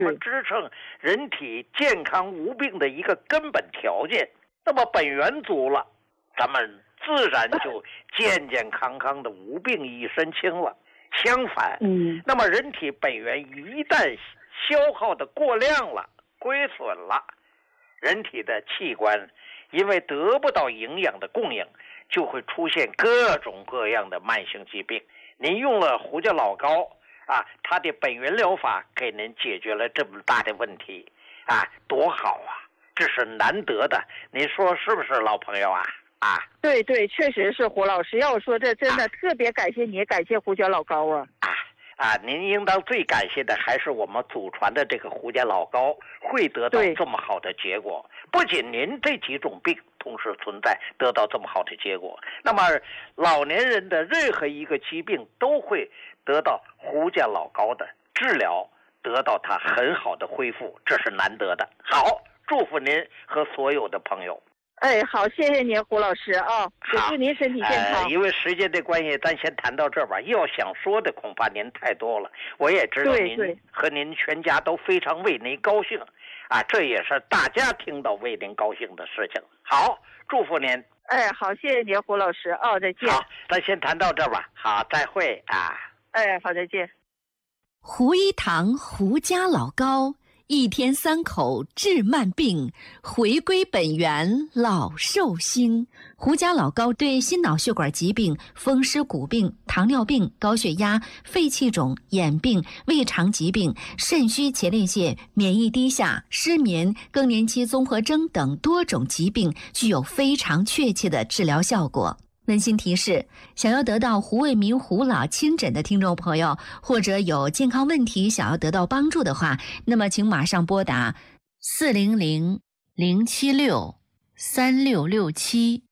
支撑人体健康无病的一个根本条件。那么本源足了，咱们自然就健健康康的无病一身轻了。相反，那么人体本源一旦消耗的过量了，亏损了，人体的器官因为得不到营养的供应，就会出现各种各样的慢性疾病。您用了胡椒老膏啊，它的本源疗法给您解决了这么大的问题啊，多好啊！这是难得的，您说是不是，老朋友啊？ 对，确实是胡老师。要说这真的特别感谢你，感谢胡椒老膏啊！ 您应当最感谢的还是我们祖传的这个胡椒老膏会得到这么好的结果。不仅您这几种病同时存在，得到这么好的结果，那么老年人的任何一个疾病都会得到胡椒老膏的治疗，得到它很好的恢复，这是难得的。好，祝福您和所有的朋友。 好，谢谢您胡老师啊，也祝您身体健康。 因为时间的关系，咱先谈到这儿吧。要想说的恐怕您太多了，我也知道您和您全家都非常为您高兴啊，这也是大家听到为您高兴的事情。好，祝福您。 好，谢谢您胡老师再见。 好，咱先谈到这儿吧。好，再会啊。 好，再见。 胡一堂胡家老膏，1天3口治慢病，回归本源老寿星。胡家老膏对心脑血管疾病、风湿骨病、糖尿病、高血压、肺气肿、眼病、胃肠疾病、肾虚前列腺、免疫低下、失眠、更年期综合征等多种疾病具有非常确切的治疗效果。温馨提示：想要得到胡卫民胡老亲诊的听众朋友，或者有健康问题想要得到帮助的话，那么请马上拨打400-076-3667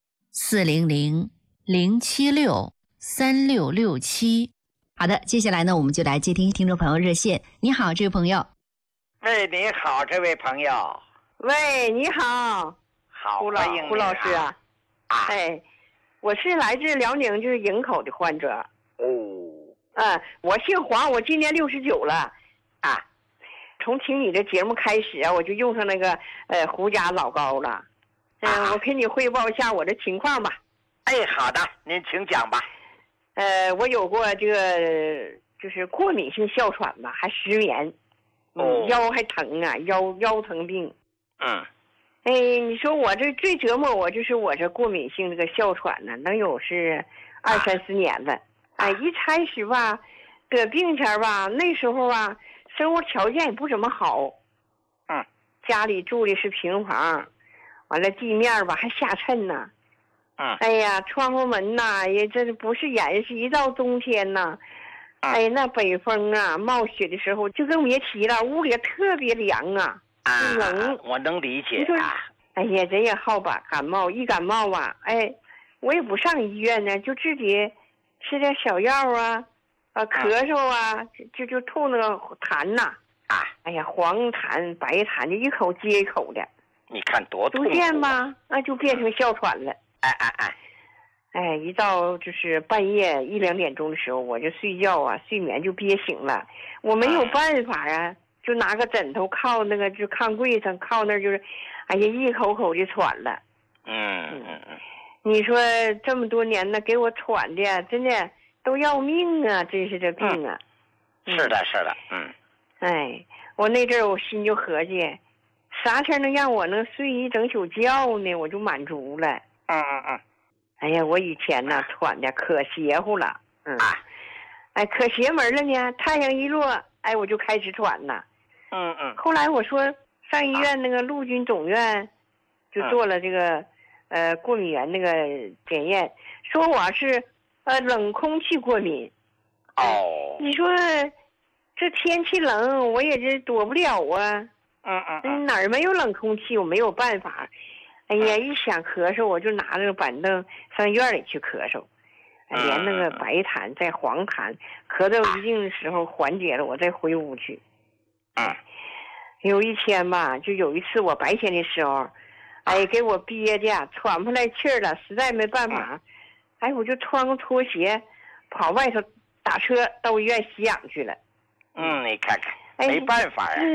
400-076-3667。好的，接下来呢，我们就来接听听众朋友热线。你好，这位朋友。 喂，你好，这位朋友。 喂，你好。 好， 胡老师啊。我是来自辽宁，就是营口的患者。我姓黄，我今年69了。从听你的节目开始我就用上那个胡家老膏了。我给你汇报一下我的情况吧。 好的，您请讲吧。 我有过这个就是过敏性哮喘吧，还失眠，腰还疼啊，腰疼病。你说我这最折磨我就是我这过敏性这个哮喘呢，能有是20-30年了。一开始吧，得病前吧，那时候吧，生活条件也不怎么好。家里住的是平房，完了地面吧还下沉呢。窗户门呐也真不是严实，一到冬天呐，那北风啊冒雪的时候就更别提了，屋里特别凉啊。冷， 我能理解人也好吧，感冒一感冒吧，我也不上医院呢，就自己吃点小药咳嗽就吐那个痰呐。黄痰白痰就一口接一口的， 你看多痛苦。 逐渐吧，就变成哮喘了。一到就是半夜1-2点钟的时候，我就睡觉睡眠就憋醒了，我没有办法就拿个枕头靠那个就炕柜上靠那就是，一口口的喘了。你说这么多年呢，给我喘的真的都要命啊！真是这病啊。 是的。 我那阵儿我心就合计，啥天能让我能睡一整宿觉呢，我就满足了。我以前呢喘的可邪乎了。可邪门了呢，太阳一落，我就开始喘了。后来我说上医院那个陆军总院就做了这个过敏源那个检验，说我是冷空气过敏。你说这天气冷我也是躲不了啊。哪儿没有冷空气，我没有办法。一想咳嗽我就拿着个板凳上院里去咳嗽，连那个白痰再黄痰，咳到一定的时候缓解了，我再回屋去。有一天吧，就有一次我白天的时候，给我憋的喘不来气儿了，实在没办法，我就穿个拖鞋跑外头打车到医院吸氧去了。 你看看， 没办法呀。